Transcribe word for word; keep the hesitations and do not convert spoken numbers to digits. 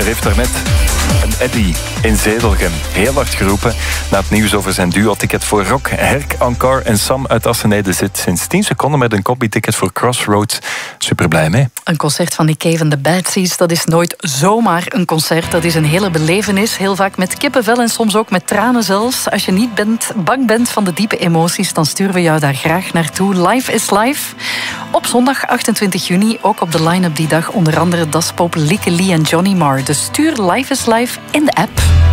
Er heeft daarnet een Eddy in Zedelgem heel hard geroepen na het nieuws over zijn duo-ticket voor Rock. Herk Ankar en Sam uit Assenede zit sinds tien seconden met een copy-ticket voor Crossroads. Super blij mee. Een concert van Nick Cave en de Bad Seeds, dat is nooit zomaar een concert. Dat is een hele belevenis, heel vaak met kippenvel en soms ook met tranen zelfs. Als je niet bent, bang bent van de diepe emoties, dan sturen we jou daar graag naartoe. Live is live. Op zondag achtentwintig juni, ook op de line-up die dag, onder andere Das Pop, Lieke Lee en Johnny Marr. Dus stuur Live is Live in de app.